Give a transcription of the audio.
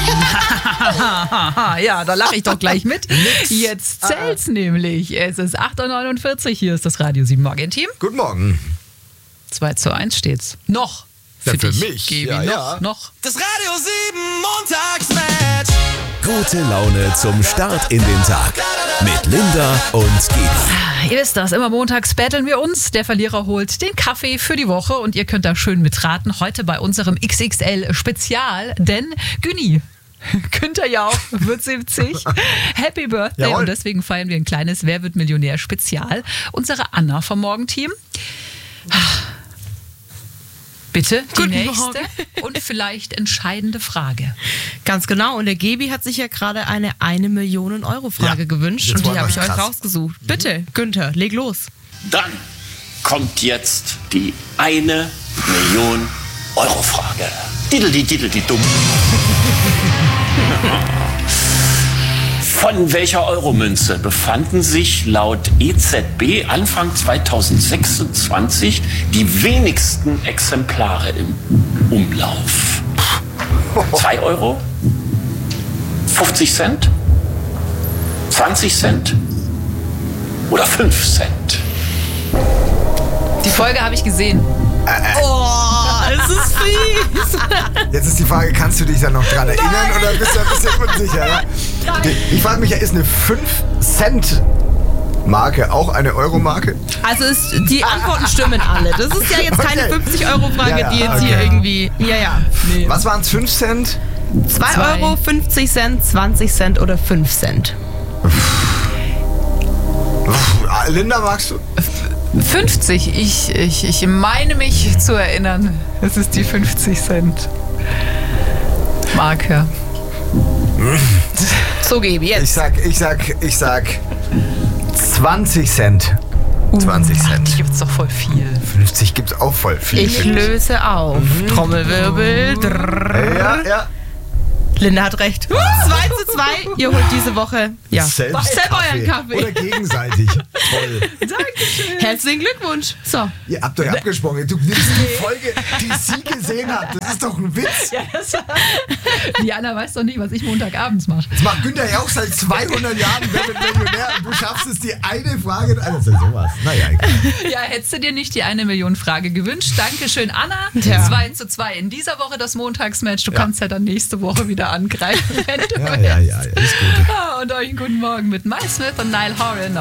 Ja, da lache ich doch gleich mit. Jetzt zählt's nämlich. Es ist 8.49 Uhr, hier ist das Radio 7 Morgen-Team. Guten Morgen. 2:1 steht's. Noch. Ja, für dich, mich. Gaby, Ja. noch. Das Radio 7 Montagsmatch. Gute Laune zum Start in den Tag mit Linda und Gaby. Ihr wisst das, immer montags betteln wir uns. Der Verlierer holt den Kaffee für die Woche und ihr könnt da schön mitraten. Heute bei unserem XXL-Spezial, denn Günther Jauch wird 70. Happy Birthday. Jawohl. Und deswegen feiern wir ein kleines Wer wird Millionär-Spezial. Unsere Anna vom Morgenteam. Bitte, die Guten nächste Morgen. und vielleicht entscheidende Frage. Ganz genau. Und der Gaby hat sich ja gerade eine 1-Millionen-Euro-Frage Ja, gewünscht. jetzt Und die war habe was ich euch krass. rausgesucht. Bitte, Günther, leg los. Dann kommt jetzt die 1-Million-Euro-Frage. Diddle-di-diddle-di-dumm. Von welcher Euromünze befanden sich laut EZB Anfang 2026 die wenigsten Exemplare im Umlauf? 2 Euro? 50 Cent? 20 Cent? Oder 5 Cent? Die Folge habe ich gesehen. Oh, es ist fies. Jetzt ist die Frage, kannst du dich da noch dran erinnern oder bist du ein bisschen unsicher? Ja? Ich frage mich ja, ist eine 5-Cent-Marke auch eine Euro-Marke? Also die Antworten stimmen alle. Das ist ja jetzt keine Okay. 50-Euro-Frage, Ja, die jetzt okay. hier irgendwie... Ja. Nee. Was waren es, 5 Cent? 2 Euro, 50 Cent, 20 Cent oder 5 Cent? Linda, magst du? 50. Ich meine mich zu erinnern. Es ist die 50 Cent Marke. So, Gaby, jetzt. Ich sag 20 Cent. 20 Cent. Die gibt's doch voll viel. 50 gibt's auch voll viel. Ich löse auf. Trommelwirbel. Drrrr. Ja. Linda hat recht. 2:2. Ihr holt diese Woche Selbst selber euren Kaffee. Oder gegenseitig. Toll. Herzlichen Glückwunsch. So. Ihr habt euch abgesprochen. Du nimmst die Folge, die sie gesehen hat. Das ist doch ein Witz. Diana weiß doch nicht, was ich montagabends mache. Das macht Günther ja auch seit 200 Jahren Wer wird Millionär und du schaffst es, die eine Frage... Also sowas. Naja, Ja, hättest du dir nicht die 1-Million-Frage gewünscht? Dankeschön, Anna. Ja. 2:2 in dieser Woche das Montagsmatch. Du kannst ja dann nächste Woche wieder angreifen, wenn du ja, willst. ist gut. Und euch einen guten Morgen mit Mike Smith und Niall Horan.